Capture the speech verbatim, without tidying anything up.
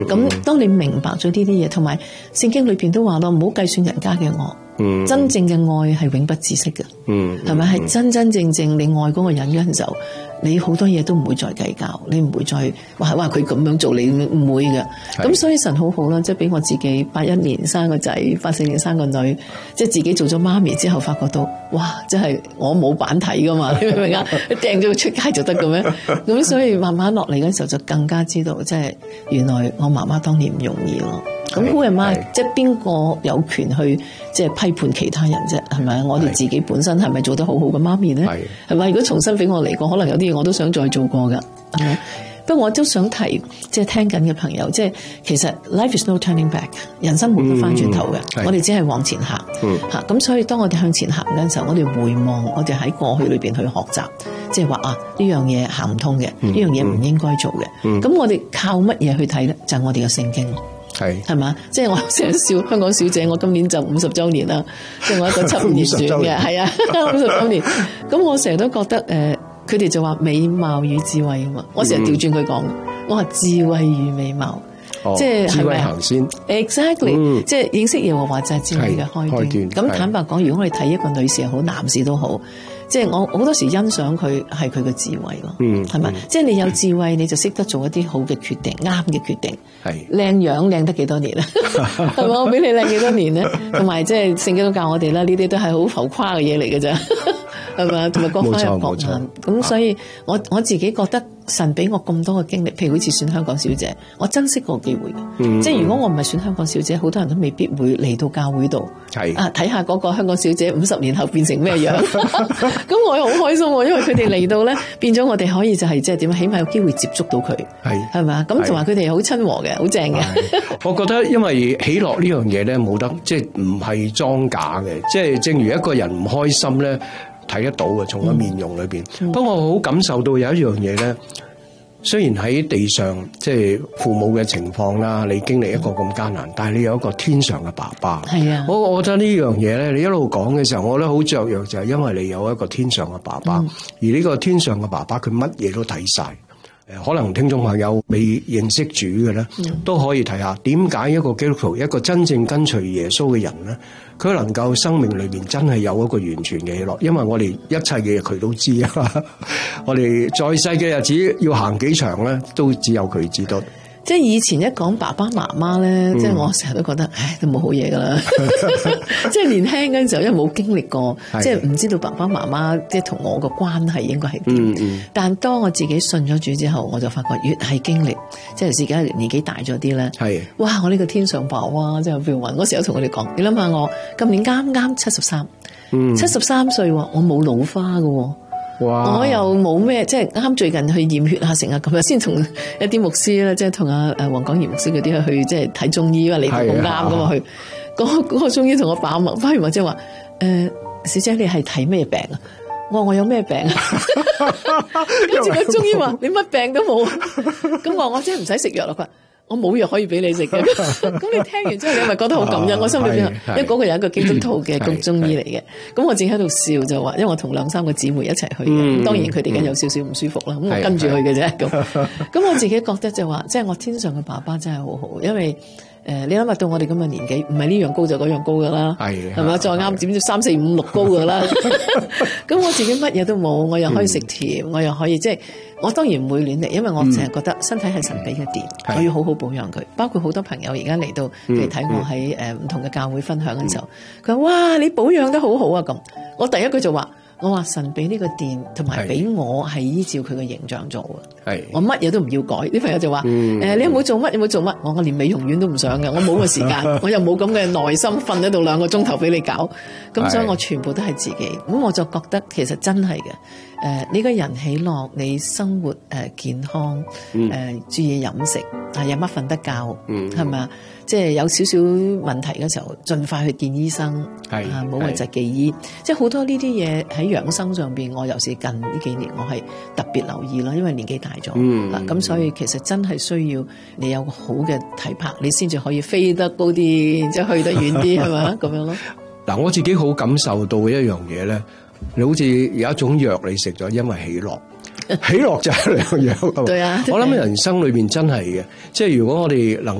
咁、嗯、當你明白咗呢啲嘢，同埋聖經裏邊都話咯，唔好計算人家嘅惡。嗯、真正嘅愛係永不止息嘅，嗯，係咪？係真真正正你愛嗰個人嗰陣時候，你好多嘢都唔會再計較，你唔會再話話佢咁樣做，你唔會嘅。咁所以神好好啦，即係俾我自己八一年生個仔，八四年生個女，即係自己做咗媽咪之後，發覺到哇，即係我冇版睇噶嘛，你明唔明啊？掟咗佢出街就得嘅咩？咁所以慢慢落嚟嗰時候就更加知道，即係原來我媽媽當年唔容易咯。咁 who am I？即係邊個有權去即係批判其他人啫？係咪？我哋自己本身係咪做得好好嘅媽咪咧？係咪？如果重新俾我嚟過，可能有啲嘢我都想再做過噶。係咪？不過我都想提，即係聽緊嘅朋友，即係其實 life is no turning back， 人生冇得翻轉頭嘅，嗯、我哋只係往前行。吓咁、嗯，所以當我哋向前行嗰陣時候，我哋回望，我哋喺過去裏邊去學習，即係話啊呢樣嘢行唔通嘅，呢、嗯、樣嘢唔應該做嘅。咁、嗯、我哋靠乜嘢去睇咧？就係、是、我哋嘅聖經。係係嘛，即係我成日笑香港小姐，我今年就五十周年啦，即係我一個七五年選嘅，係啊，五十周年。咁我成日都覺得誒，佢、呃、哋就話美貌與智慧啊嘛，我成日調轉佢講，我話智慧與美貌，哦、即係係咪行先 ？Exactly，、嗯、即係認識耶和華就係智慧嘅開端。咁坦白講，如果我哋睇一個女士又好，男士都好。即係我好多時欣賞佢係佢嘅智慧咯，嗯，係咪？嗯、即係你有智慧，你就識得做一啲好嘅決定，啱嘅決定。係靚樣靚得幾多年啊？係咪？我比你靚幾多年咧？同埋即係聖經都教我哋啦，呢啲都係好浮誇嘅嘢嚟嘅咋，係咪？同埋各花入各眼。咁所以我我自己覺得神俾我咁多嘅經歷，譬如好似選香港小姐，我珍惜個機會嘅。嗯、即係如果我唔係選香港小姐，好多人都未必會嚟到教會度，係啊，睇下嗰個香港小姐五十年後變成咩樣。咁我又好開心，因為佢哋嚟到咧，變咗我哋可以就係即係點，起碼有機會接觸到佢，係係咪？咁同埋佢哋好親和嘅，好正嘅。 我覺得因為喜樂呢樣嘢咧，冇得即係唔係裝假嘅，即係正如一個人唔開心咧，睇得到嘅，從個面容裏邊。嗯、不過我好感受到有一樣嘢咧。雖然喺地上即係父母嘅情況啦，你經歷一個咁艱難，嗯、但係你有一個天上嘅爸爸。係啊，我我覺得呢樣嘢咧，你一路講嘅時候，我覺得好雀躍，就係因為你有一個天上嘅爸爸，嗯、而呢個天上嘅爸爸佢乜嘢都睇晒。誒，可能聽眾朋友未認識主嘅咧，嗯、都可以睇下點解一個基督徒，一個真正跟隨耶穌嘅人咧，佢能夠生命裏面真係有一個完全嘅喜樂，因為我哋一切嘅嘢佢都知啊。我哋在世嘅日子要行幾長咧，都只有佢知道。 即係以前一講爸爸媽媽咧，嗯、即係我成日都覺得，唉，都冇好嘢噶啦。即係年輕嗰陣時候，因為冇經歷過，的即係唔知道爸爸媽媽即係同我個關係應該係點。嗯嗯、但當我自己信咗主之後，我就發覺越係經歷，即係而家年紀大咗啲咧，係的哇！我呢個天上爸爸真係變雲。我成日同佢哋講，你諗下我今年啱啱七十三，七十三歲，我冇老花噶。哇我又冇咩，即係啱最近去驗血啊，成日咁樣先同一啲牧師咧，即係同阿誒黃廣賢牧師嗰啲去即係睇中醫啊，嚟到咁啱噶嘛去。嗰嗰、嗰個中醫同我把脈，翻完或者話誒，小姐你係睇咩病啊？我話我有咩病啊？跟住個中醫話你乜病都冇。咁我話我真係唔使食藥啦。佢話我冇藥可以俾你食嘅。咁你聽完之後，你係咪覺得好感恩？我心裏邊，因為嗰個有一個基督徒嘅中醫嚟嘅。咁我自己喺度笑就話，因為我同兩三個姊妹一齊去嘅。咁當然佢哋梗有少少唔舒服啦。咁我跟住去嘅啫。咁咁我自己覺得就話，即係我天上嘅爸爸真係好好，因為誒你諗下到我哋咁嘅年紀，唔係呢樣高就嗰樣高噶啦，係係咪？再啱點知三四五六高噶啦。咁我自己乜嘢都冇，我又可以食甜，我又可以即係。我當然唔會亂嚟，因為我淨係覺得身體係神俾嘅電，嗯、我要好好保養佢。包括好多朋友而家嚟到嚟睇我喺誒唔同嘅教會分享嘅時候，佢話、嗯：哇，你保養得好好啊！咁，我第一句就話：我話神俾呢個電，同埋俾我係依照佢嘅形象做嘅。係，我乜嘢都唔要改。啲朋友就話：誒、嗯呃，你有冇做乜？有冇做乜？我我連美容院都唔想嘅，我冇個時間，我又冇咁嘅耐心瞓喺度兩個鐘頭俾你搞。咁所以我全部都係自己。咁我就覺得其實真係嘅。誒、呃，你個人喜樂，你生活誒、呃、健康，誒、呃、注意飲食，啊有乜瞓得覺，係咪啊？即係有少少問題嘅時候，盡快去見醫生，係啊，冇諱疾忌醫，即係好多呢啲嘢喺養生上邊，我尤其是近呢幾年，我係特別留意啦，因為年紀大咗，咁、嗯啊、所以其實真係需要你有個好嘅體魄，你先至可以飛得高啲，即係去得遠啲，係咪啊？咁樣咯。 嗱，我自己好感受到一樣嘢咧。你好似有一種藥你食咗，因為喜樂。 喜樂就係兩樣。 對啊， 我諗人生裏邊真係嘅，即係如果我哋能